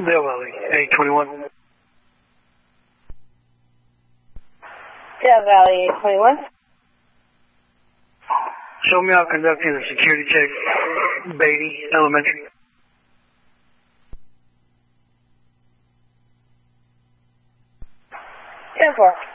Dale Valley, 821. Dale Valley, 821. Show me out conducting a security check, Beatty Elementary. 10-4.